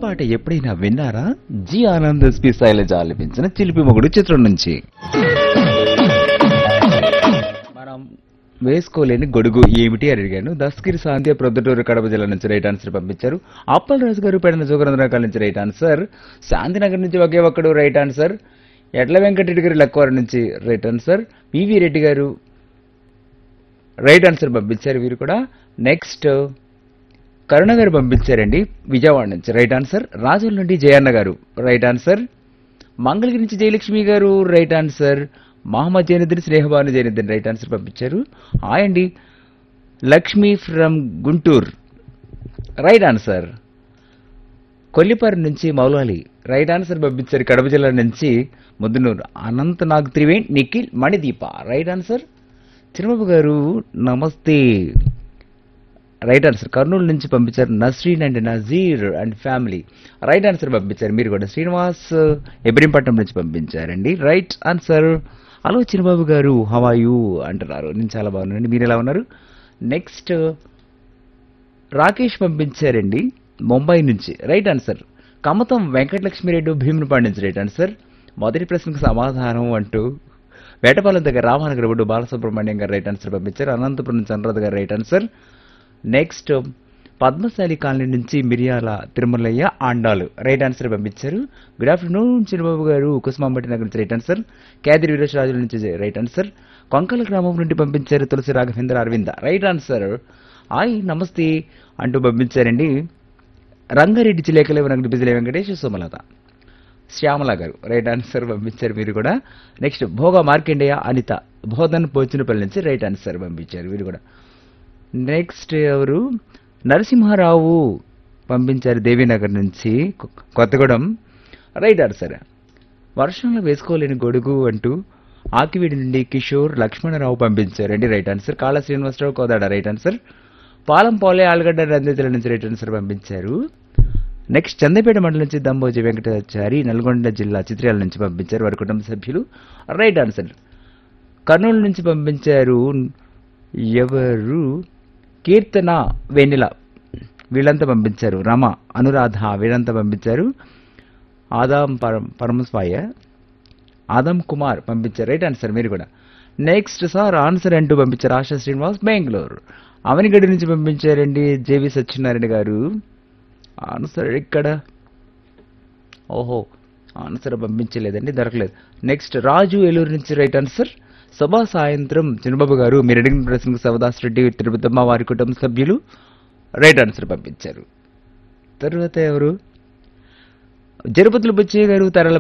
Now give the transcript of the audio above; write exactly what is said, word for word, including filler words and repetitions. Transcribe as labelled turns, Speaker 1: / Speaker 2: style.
Speaker 1: పాట ఎప్పుడైనా విన్నారా? జి ఆనంద్ ఎస్పి శైలజ ఆలపించిన చిలిపి మొగుడు చిత్రం నుంచి. మనం వేసుకోలేని గొడుగు ఏమిటి అని అడిగాను. దస్కిరి సాంధ్య ప్రొద్దుటూరు కడప జిల్లా నుంచి రైట్ ఆన్సర్ పంపించారు. అప్పల్ రాజు గారు పెడన జోగరంధ్రాకాల నుంచి రైట్ ఆన్సర్. శాంతినగర్ నుంచి ఒకే ఒక్కడు రైట్ ఆన్సర్. ఎడ్ల వెంకటరెడ్డి గారు లక్కవరం నుంచి రైట్ ఆన్సర్. పివి రెడ్డి గారు రైట్ ఆన్సర్ పంపించారు. వీరు కూడా నెక్స్ట్ కరుణ గారు పంపించారండి విజయవాడ నుంచి రైట్ ఆన్సర్. రాజుల నుండి జయన్న గారు రైట్ ఆన్సర్. మంగళగిరి నుంచి జయలక్ష్మి గారు right answer. Mohammed Zainuddin Snehabhanu Zainuddin right answer పంపించారు. హాయ్ అండి Lakshmi from Guntur right answer. Kollipara నుంచి మౌలాలి రైట్ ఆన్సర్ పంపించారు. కడప జిల్లా నుంచి ముద్దునూరు అనంత్ నాగ్ త్రివేణ్ నిఖిల్ మణిదీప రైట్ ఆన్సర్. చిరుబాబు గారు నమస్తే రైట్ ఆన్సర్. కర్నూలు నుంచి పంపించారు. Nasreen and Nazir and family right answer పంపించారు. మీరు కూడా శ్రీనివాస్ ఇబ్రహీంపట్నం నుంచి పంపించారండి రైట్ ఆన్సర్. హలో చిరుబాబు గారు హవాయు అంటున్నారు. నేను చాలా బాగున్నానండి, మీరు ఎలా ఉన్నారు? నెక్స్ట్ రాకేష్ పంపించారండి ముంబై నుంచి రైట్ ఆన్సర్. కమతం వెంకటలక్ష్మిరెడ్డి భీమునిపాడు నుంచి రైట్ ఆన్సర్. మొదటి ప్రశ్నకు సమాధానం అంటూ వేటపాలెం దగ్గర రామానగర్ బొడ్డు బాలసుబ్రహ్మణ్యం గారు రైట్ ఆన్సర్ పంపించారు. అనంతపురం నుంచి అనురాధ గారు right answer. Next Padmashali colony నుంచి మిరియాల తిరుమలయ్య ఆండాలు రైట్ ఆన్సర్ పంపించారు. గుడ్ ఆఫ్టర్నూన్ చిరుబాబు గారు కుసుమాంబటి నగర్ నుంచి రైట్ ఆన్సర్. కేదిరి వీరేశ్వరాజుల నుంచి రైట్ ఆన్సర్. కొంకల గ్రామం నుండి పంపించారు. తులసి Raghavendra Aravinda right answer. Hi నమస్తే అంటూ పంపించారండి రంగారెడ్డి చిలేకలే నగరి బిజిలే వెంకటేష్ సుమలత శ్యామల గారు రైట్ ఆన్సర్ పంపించారు. మీరు కూడా నెక్స్ట్ భోగ మార్కండేయ అనిత బోధన్ పోచినపల్లి నుంచి రైట్ ఆన్సర్ పంపించారు. వీరు కూడా నెక్స్ట్ ఎవరు నరసింహారావు పంపించారు దేవీనగర్ నుంచి కొత్తగూడెం రైట్ ఆన్సర్. వర్షంలో వేసుకోలేని గొడుగు అంటూ ఆకివీడి నుండి కిషోర్ లక్ష్మణరావు పంపించారండి రైట్ ఆన్సర్. కాళ శ్రీనివాసరావు కోదాడ రైట్ ఆన్సర్. పాలం పోలే ఆలుగడ్డ రందితుల నుంచి రైట్ ఆన్సర్ పంపించారు. నెక్స్ట్ చందపేట మండలం నుంచి దంబోజి వెంకటాచారి నల్గొండ జిల్లా చిత్రాల నుంచి పంపించారు వారి కుటుంబ సభ్యులు రైట్ ఆన్సర్. కర్నూలు నుంచి పంపించారు ఎవరు కీర్తన వెన్నెల వీళ్ళంతా పంపించారు. రమ అనురాధ వీళ్ళంతా పంపించారు. ఆదాం పరం పరమస్వాయ ఆదం కుమార్ పంపించారు రైట్ ఆన్సర్. మీరు కూడా నెక్స్ట్ సార్ ఆన్సర్ అంటూ పంపించారు. ఆశా శ్రీనివాస్ బెంగళూరు అవనిగడ్డ నుంచి పంపించారండి జేవి సత్యనారాయణ గారు. ఆన్సర్ ఇక్కడ ఓహో ఆన్సర్ పంపించలేదండి దొరకలేదు. నెక్స్ట్ రాజు ఏలూరు నుంచి రైట్ ఆన్సర్. శుభ సాయంత్రం చిన్నబాబు గారు మీరు అడిగిన ప్రశ్నకు శివదాస్ రెడ్డి తిరుపతమ్మ వారి కుటుంబ సభ్యులు రైట్ ఆన్సర్ పంపించారు. తర్వాత ఎవరు జరుపతులు బుచ్చయ్య గారు తరల